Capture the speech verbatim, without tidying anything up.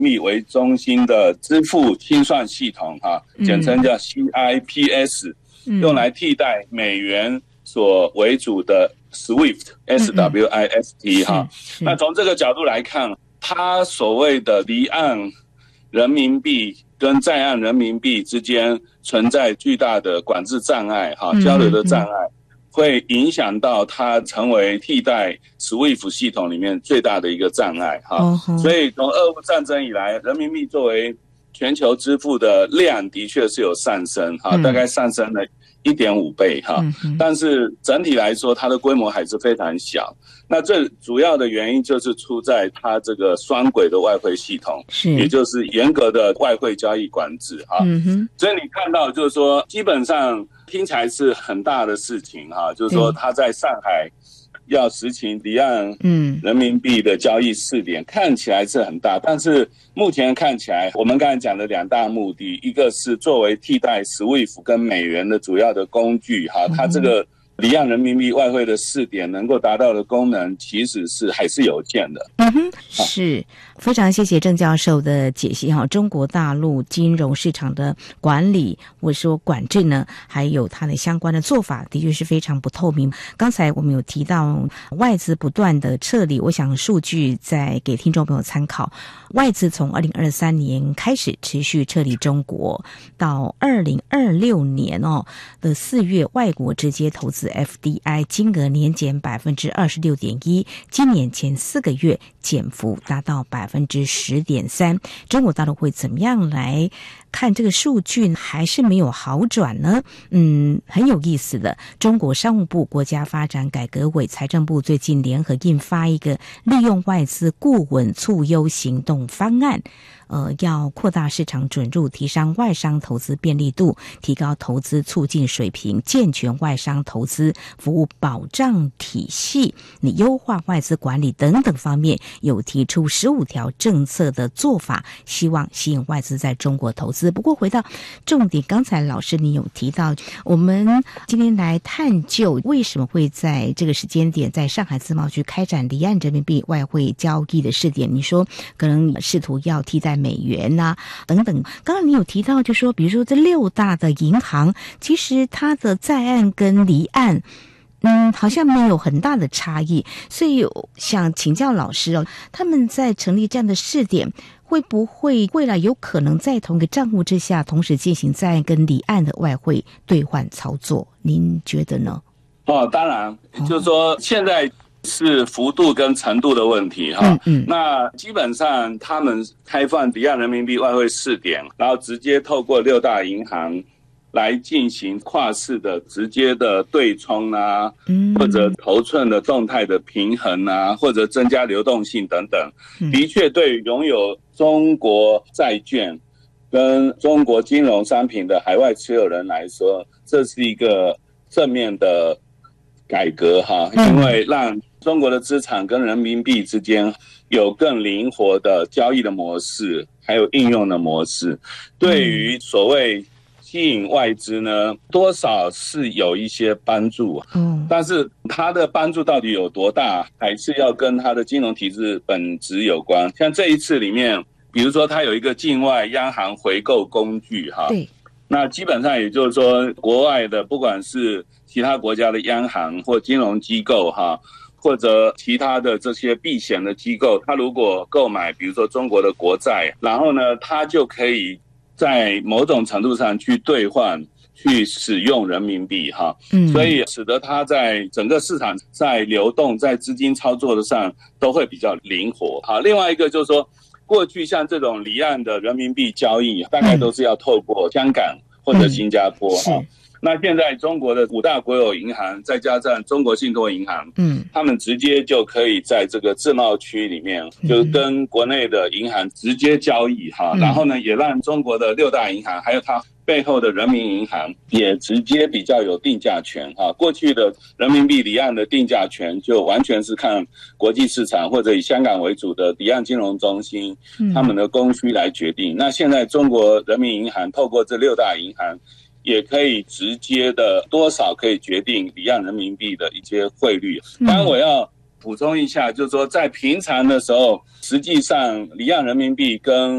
币为中心的支付清算系统哈，简称叫 C I P S，嗯，用来替代美元所为主的 SWIFT， S W I F T 哈。那从这个角度来看，它所谓的离岸人民币跟在岸人民币之间存在巨大的管制障碍哈，交流的障碍，会影响到它成为替代 SWIFT 系统里面最大的一个障碍哈。所以从俄乌战争以来，人民币作为全球支付的量的确是有上升哈，大概上升了一点五倍哈，但是整体来说它的规模还是非常小。那最主要的原因就是出在它这个双轨的外汇系统，也就是严格的外汇交易管制哈。嗯，所以你看到就是说基本上听起来是很大的事情哈，就是说它在上海要实行离岸人民币的交易试点，看起来是很大，但是目前看起来我们刚才讲的两大目的，一个是作为替代 SWIFT 跟美元的主要的工具哈，它这个离岸人民币外汇的试点能够达到的功能其实是还是有限的。 嗯哼，是非常谢谢郑教授的解析哈。中国大陆金融市场的管理或者说管制呢，还有它的相关的做法，的确是非常不透明。刚才我们有提到外资不断的撤离，我想数据再给听众朋友参考。外资从二零二三年开始持续撤离中国，到二零二六年哦的四月，外国直接投资 F D I 金额年减百分之二十六点一，今年前四个月减幅达到百分之十点三。中国大陆会怎么样来看这个数据，还是没有好转呢？嗯，很有意思的。中国商务部、国家发展改革委、财政部最近联合印发一个利用外资顾问促优行动方案。呃，要扩大市场准入，提升外商投资便利度，提高投资促进水平，健全外商投资服务保障体系，你优化外资管理等等方面，有提出十五条政策的做法，希望吸引外资在中国投资。不过回到重点，刚才老师你有提到，我们今天来探究为什么会在这个时间点在上海自贸区开展离岸人民币外汇交易的试点，你说可能试图要替代美元啊等等。刚刚你有提到就说比如说这六大的银行其实它的在岸跟离岸嗯，好像没有很大的差异，所以想请教老师哦，他们在成立这样的试点，会不会未来有可能在同一个账户之下同时进行在岸跟离岸的外汇兑换操作？您觉得呢？ 哦，当然，就是说现在是幅度跟程度的问题哈。嗯嗯，那基本上他们开放离岸人民币外汇试点，然后直接透过六大银行来进行跨市的直接的对冲啊，嗯，或者头寸的动态的平衡啊，或者增加流动性等等，的确对于拥有中国债券跟中国金融商品的海外持有人来说，这是一个正面的改革哈，因为让中国的资产跟人民币之间有更灵活的交易的模式，还有应用的模式，对于所谓吸引外资呢，多少是有一些帮助，嗯，但是它的帮助到底有多大，还是要跟它的金融体制本质有关。像这一次里面，比如说它有一个境外央行回购工具哈，对，那基本上也就是说，国外的不管是其他国家的央行或金融机构哈，或者其他的这些避险的机构，它如果购买比如说中国的国债，然后呢，它就可以在某种程度上去兑换去使用人民币哈，嗯，所以使得它在整个市场在流动在资金操作的上都会比较灵活。好，另外一个就是说，过去像这种离岸的人民币交易大概都是要透过香港或者新加坡哈。嗯，那现在中国的五大国有银行再加上中国信托银行，嗯，他们直接就可以在这个自贸区里面，嗯，就跟国内的银行直接交易哈，嗯，然后呢，也让中国的六大银行还有它背后的人民银行也直接比较有定价权哈。过去的人民币离岸的定价权就完全是看国际市场或者以香港为主的离岸金融中心，嗯，他们的供需来决定。那现在中国人民银行透过这六大银行，也可以直接的多少可以决定离岸人民币的一些汇率。当然我要补充一下，就是说在平常的时候，实际上离岸人民币跟